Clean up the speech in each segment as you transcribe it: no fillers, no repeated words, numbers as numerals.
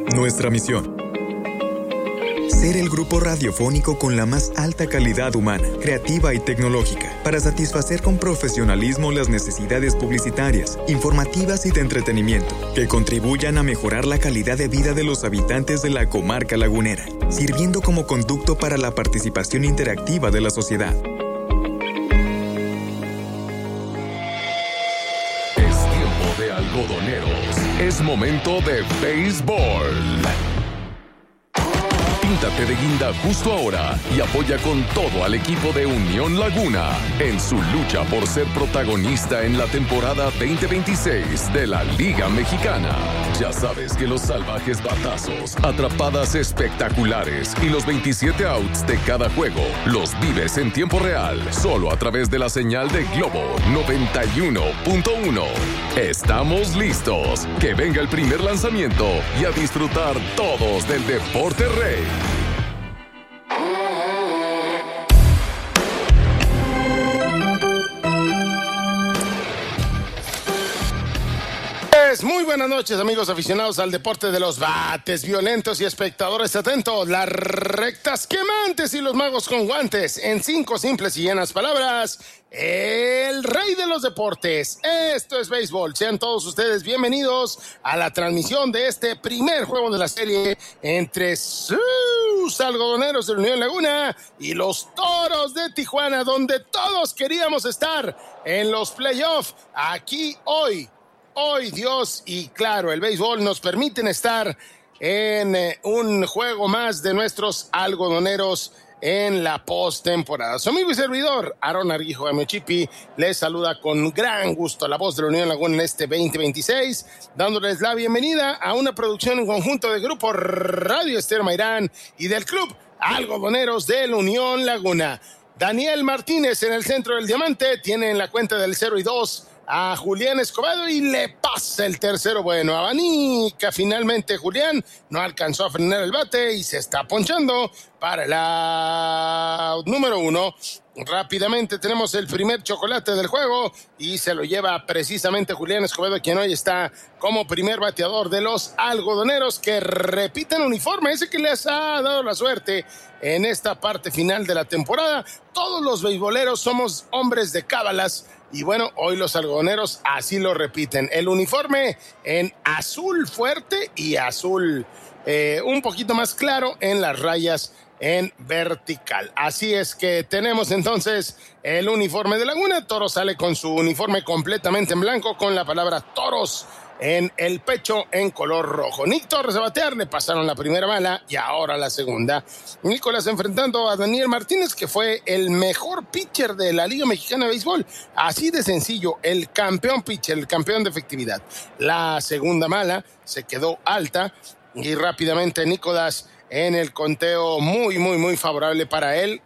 Nuestra misión: ser el grupo radiofónico con la más alta calidad humana, creativa y tecnológica, para satisfacer con profesionalismo las necesidades publicitarias, informativas y de entretenimiento, que contribuyan a mejorar la calidad de vida de los habitantes de la comarca lagunera, sirviendo como conducto para la participación interactiva de la sociedad. Es tiempo de algodoneros. Es momento de béisbol. Píntate de guinda justo ahora y apoya con todo al equipo de Unión Laguna en su lucha por ser protagonista en la temporada 2026 de la Liga Mexicana. Ya sabes que los salvajes batazos, atrapadas espectaculares y los 27 outs de cada juego los vives en tiempo real, solo a través de la señal de Globo 91.1. Estamos listos. Que venga el primer lanzamiento y a disfrutar todos del deporte rey. Muy buenas noches, amigos aficionados al deporte de los bates violentos y espectadores atentos. Las rectas quemantes y los magos con guantes. En 5 simples y llenas palabras, el rey de los deportes. Esto es béisbol. Sean todos ustedes bienvenidos a la transmisión de este primer juego de la serie entre sus algodoneros de Unión Laguna y los Toros de Tijuana, donde todos queríamos estar en los playoffs. Aquí hoy Dios y claro, el béisbol nos permiten estar en un juego más de nuestros algodoneros en la postemporada. Su amigo y servidor, Aarón Argijo Gamechipi, les saluda con gran gusto a la voz de la Unión Laguna en este 2026, dándoles la bienvenida a una producción en conjunto del Grupo Radio Estéreo Mairán y del Club Algodoneros de la Unión Laguna. Daniel Martínez en el centro del diamante tiene en la cuenta del 0-2 a Julián Escobedo y le pasa el tercero. Bueno, abanica finalmente Julián, no alcanzó a frenar el bate y se está ponchando para el out número 1. Rápidamente tenemos el primer chocolate del juego y se lo lleva precisamente Julián Escobedo, quien hoy está como primer bateador de los algodoneros, que repiten uniforme, ese que les ha dado la suerte en esta parte final de la temporada. Todos los beisboleros somos hombres de cábalas. Y bueno, hoy los algodoneros así lo repiten. El uniforme en azul fuerte y azul un poquito más claro en las rayas en vertical. Así es que tenemos entonces el uniforme de Laguna. Toros sale con su uniforme completamente en blanco con la palabra Toros en el pecho en color rojo. Nick Torres a batear, le pasaron la primera bala y ahora la segunda. Nicolás enfrentando a Daniel Martínez, que fue el mejor pitcher de la Liga Mexicana de Béisbol. Así de sencillo, el campeón pitcher, el campeón de efectividad. La segunda bala se quedó alta y rápidamente Nicolás en el conteo muy favorable para él,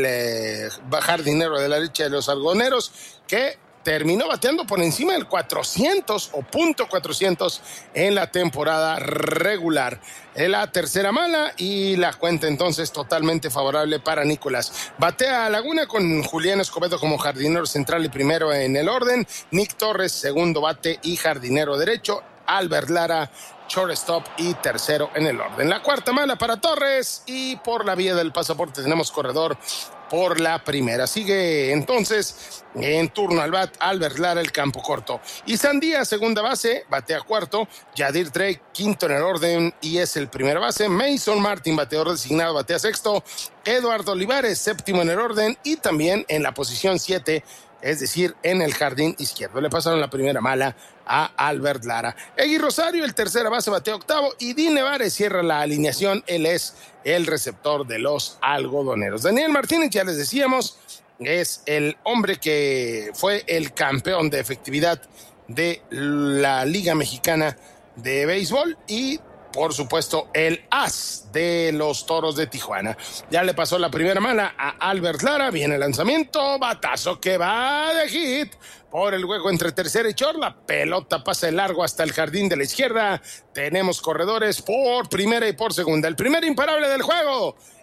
el jardinero de la derecha de los algodoneros, que terminó bateando por encima del 400 o .400 en la temporada regular. La tercera mala y la cuenta entonces totalmente favorable para Nicolás. Batea a Laguna con Julián Escobedo como jardinero central y primero en el orden. Nick Torres, segundo bate y jardinero derecho. Albert Lara, shortstop y tercero en el orden. La cuarta mala para Torres y por la vía del pasaporte tenemos corredor por la primera. Sigue entonces en turno al bat Albert Lara, el campo corto. Y Sandía, segunda base, batea cuarto. Yadir Drake, quinto en el orden y es el primera base. Mason Martin, bateador designado, batea sexto. Eduardo Olivares, séptimo en el orden y también en la posición 7, es decir, en el jardín izquierdo. Le pasaron la primera mala a Albert Lara. Egui Rosario, el tercera base, batea octavo y Dean Nevares cierra la alineación. Él es el receptor de los algodoneros. Daniel Martínez, ya les decíamos, es el hombre que fue el campeón de efectividad de la Liga Mexicana de Béisbol y por supuesto, el as de los Toros de Tijuana. Ya le pasó la primera mala a Albert Lara. Viene el lanzamiento, batazo que va de hit por el hueco entre tercera y short. La pelota pasa de largo hasta el jardín de la izquierda. Tenemos corredores por primera y por segunda. El primer imparable del juego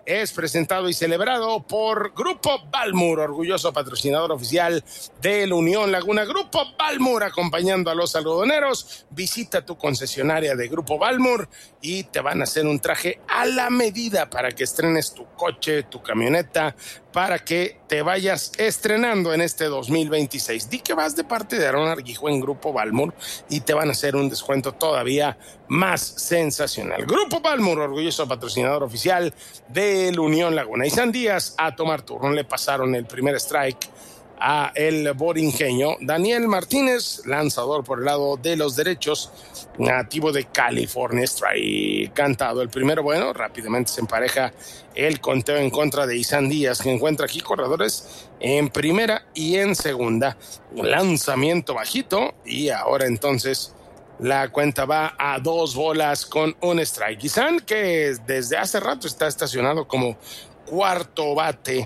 es presentado y celebrado por Grupo Balmour, orgulloso patrocinador oficial del Unión Laguna. Grupo Balmour acompañando a los algodoneros. Visita tu concesionaria de Grupo Balmour y te van a hacer un traje a la medida para que estrenes tu coche, tu camioneta, para que te vayas estrenando en este 2026. Di que vas de parte de Aaron Arguijo en Grupo Balmour y te van a hacer un descuento todavía más sensacional. Grupo Balmour, orgulloso patrocinador oficial del Unión Laguna. Y Sandías a tomar turno. Le pasaron el primer strike a el borinqueño Daniel Martínez, lanzador por el lado de los derechos, nativo de California. Strike cantado el primero. Bueno, rápidamente se empareja el conteo en contra de Isan Díaz, que encuentra aquí corredores en primera y en segunda. Lanzamiento bajito y ahora entonces la cuenta va a 2 bolas con un strike. Isan, que desde hace rato está estacionado como cuarto bate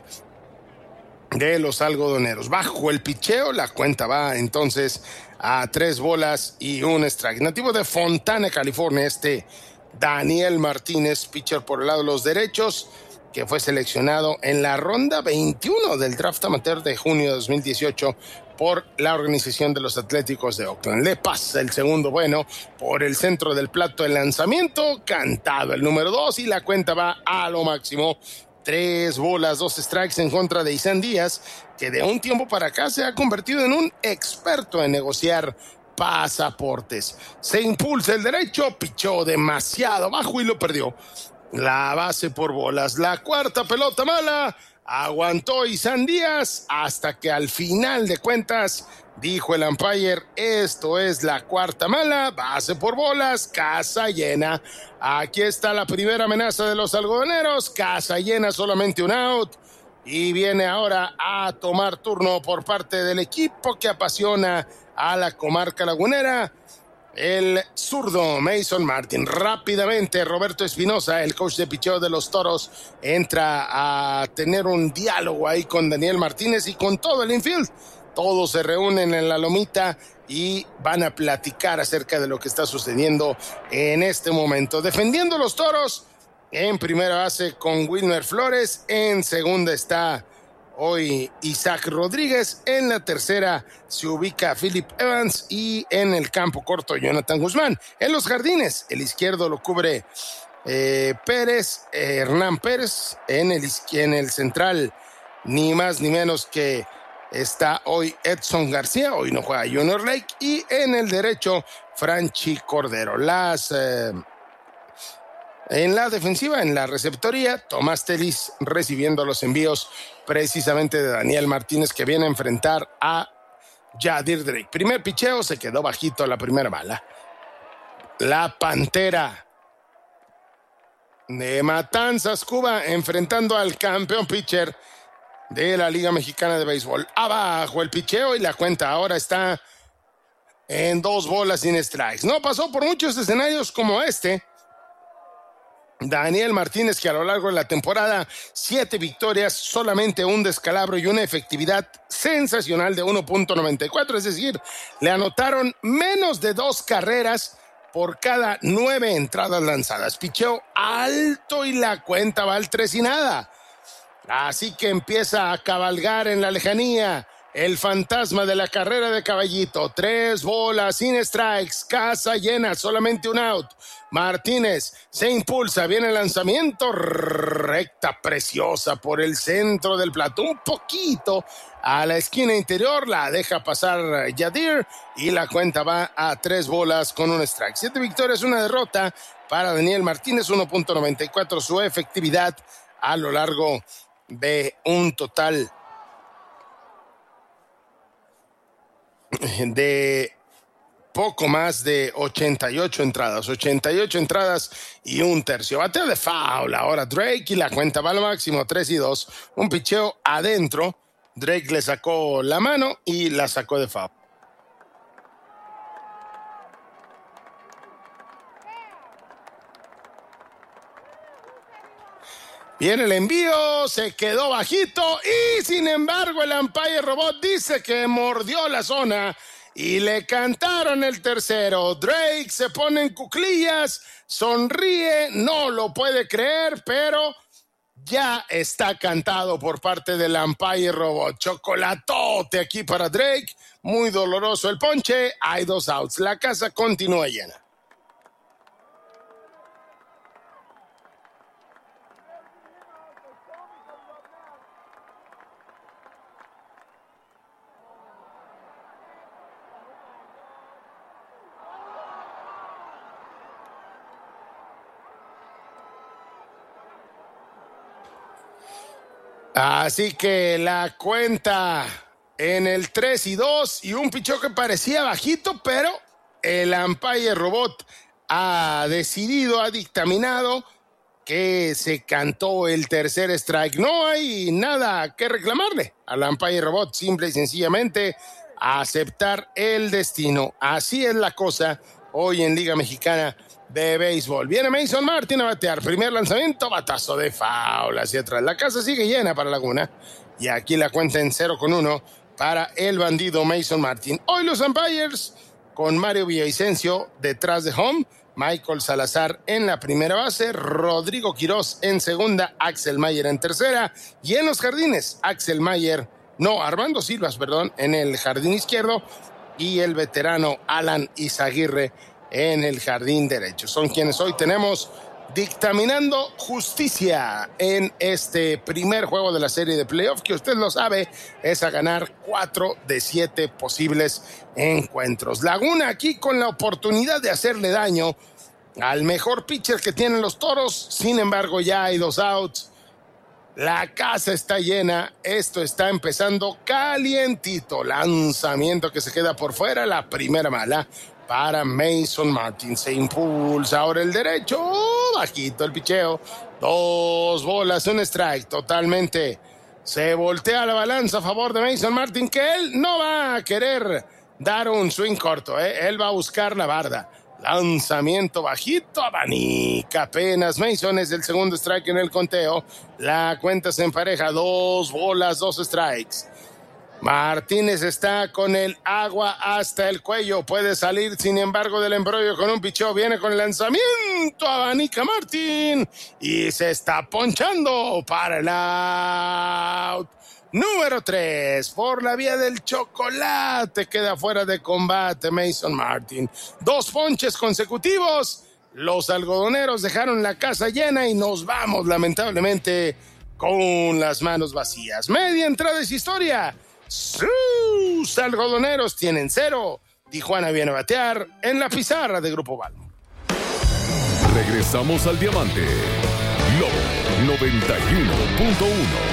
de los algodoneros. Bajo el picheo, la cuenta va entonces a 3 bolas y un strike. Nativo de Fontana, California, Daniel Martínez, pitcher por el lado de los derechos, que fue seleccionado en la ronda 21 del draft amateur de junio de 2018 por la organización de los Atléticos de Oakland. Le pasa el segundo bueno por el centro del plato de lanzamiento, cantado el número 2 y la cuenta va a lo máximo. 3 bolas, 2 strikes en contra de Isan Díaz, que de un tiempo para acá se ha convertido en un experto en negociar pasaportes. Se impulsa el derecho, pichó demasiado bajo y lo perdió. La base por bolas. La cuarta pelota mala. Aguantó Isan Díaz hasta que al final de cuentas dijo el umpire, esto es la cuarta mala, base por bolas, casa llena. Aquí está la primera amenaza de los algodoneros, casa llena, solamente un out. Y viene ahora a tomar turno por parte del equipo que apasiona a la comarca lagunera, el zurdo Mason Martin. Rápidamente Roberto Espinosa, el coach de picheo de los Toros, entra a tener un diálogo ahí con Daniel Martínez y con todo el infield. Todos se reúnen en la lomita y van a platicar acerca de lo que está sucediendo en este momento. Defendiendo los Toros, en primera base con Wilmer Flores, en segunda está hoy Isaac Rodríguez, en la tercera se ubica Philip Evans y en el campo corto Jonathan Guzmán. En los jardines, el izquierdo lo cubre Hernán Pérez, en el central ni más ni menos que está hoy Edson García, hoy no juega Junior Lake, y en el derecho Franchi Cordero. En la defensiva, en la receptoría, Tomás Telis recibiendo los envíos precisamente de Daniel Martínez, que viene a enfrentar a Yadir Drake. Primer picheo, se quedó bajito la primera bala. La Pantera de Matanzas, Cuba, enfrentando al campeón pitcher de la Liga Mexicana de Béisbol. Abajo el picheo y la cuenta ahora está en 2 bolas sin strikes. No pasó por muchos escenarios como este. Daniel Martínez, que a lo largo de la temporada 7 victorias, solamente un descalabro y una efectividad sensacional de 1.94, es decir, le anotaron menos de 2 carreras por cada 9 entradas lanzadas. Picheo alto y la cuenta va al 3 y nada. Así que empieza a cabalgar en la lejanía el fantasma de la carrera de Caballito. 3 bolas sin strikes, casa llena, solamente un out. Martínez se impulsa, viene el lanzamiento, recta preciosa por el centro del plato, un poquito a la esquina interior, la deja pasar Yadir y la cuenta va a 3 bolas con un strike. 7 victorias, 1 derrota para Daniel Martínez, 1.94 su efectividad a lo largo de un total de poco más de 88 entradas y un tercio. Bateo de foul ahora Drake y la cuenta va al máximo, 3 y 2. Un picheo adentro. Drake le sacó la mano y la sacó de foul. Viene el envío, se quedó bajito y sin embargo el umpire robot dice que mordió la zona y le cantaron el tercero. Drake se pone en cuclillas, sonríe, no lo puede creer, pero ya está cantado por parte del Umpire Robot. Chocolatote aquí para Drake. Muy doloroso el ponche. Hay 2 outs. La casa continúa llena. Así que la cuenta en el 3-2 y un picheo que parecía bajito, pero el Umpire Robot ha decidido, ha dictaminado que se cantó el tercer strike. No hay nada que reclamarle al Umpire Robot, simple y sencillamente aceptar el destino. Así es la cosa hoy en Liga Mexicana de Béisbol. Viene Mason Martin a batear. Primer lanzamiento, batazo de foul hacia atrás. La casa sigue llena para Laguna. Y aquí la cuenta en 0-1 para el bandido Mason Martin. Hoy los umpires con Mario Villavicencio detrás de home. Michael Salazar en la primera base. Rodrigo Quirós en segunda. Axel Mayer en tercera. Y en los jardines, Armando Silvas, en el jardín izquierdo. Y el veterano Alan Izaguirre en el jardín derecho. Son quienes hoy tenemos dictaminando justicia en este primer juego de la serie de playoff, que usted lo sabe, es a ganar 4 de 7 posibles encuentros. Laguna aquí con la oportunidad de hacerle daño al mejor pitcher que tienen los Toros. Sin embargo, ya hay 2 outs. La casa está llena. Esto está empezando calientito. Lanzamiento que se queda por fuera. La primera mala para Mason Martin. Se impulsa ahora el derecho. Bajito el picheo. 2 bolas, 1 strike. Totalmente se voltea la balanza a favor de Mason Martin, que él no va a querer dar un swing corto. Él va a buscar la barda. Lanzamiento bajito, abanica apenas. Mason es el segundo strike en el conteo. La cuenta se empareja. 2 bolas, 2 strikes. Martínez está con el agua hasta el cuello. Puede salir, sin embargo, del embrollo con un picheo. Viene con el lanzamiento. Abanica Martín. Y se está ponchando para el out. Número 3, por la vía del chocolate, queda fuera de combate Mason Martin. 2 ponches consecutivos. Los algodoneros dejaron la casa llena y nos vamos, lamentablemente, con las manos vacías. Media entrada es historia. Sus algodoneros tienen 0. Tijuana viene a batear en la pizarra de Grupo Balbo. Regresamos al Diamante. Globo 91.1.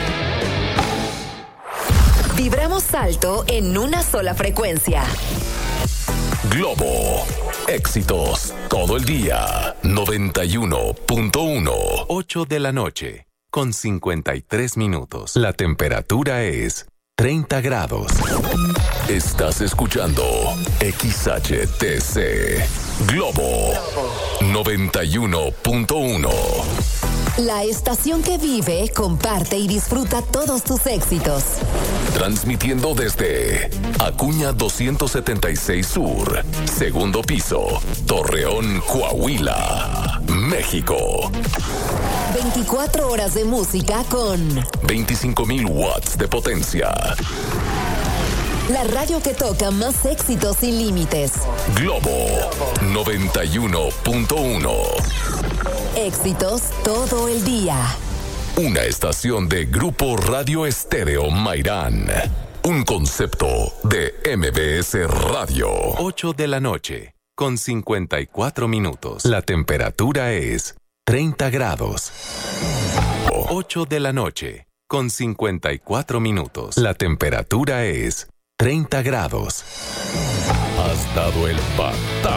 Vibramos alto en una sola frecuencia. Globo. Éxitos todo el día. 91.1. 8 de la noche, con 53 minutos. La temperatura es 30 grados. Estás escuchando XHTC. Globo 91.1. La estación que vive, comparte y disfruta todos tus éxitos. Transmitiendo desde Acuña 276 Sur, segundo piso, Torreón, Coahuila, México. 24 horas de música con 25,000 watts de potencia. La radio que toca más éxitos sin límites. Globo 91.1. Éxitos todo el día. Una estación de Grupo Radio Estéreo Mairán. Un concepto de MBS Radio. 8 de la noche, con 54 minutos. La temperatura es 30 grados. 8 de la noche, con 54 minutos. La temperatura es 30 grados. Has dado el patazo.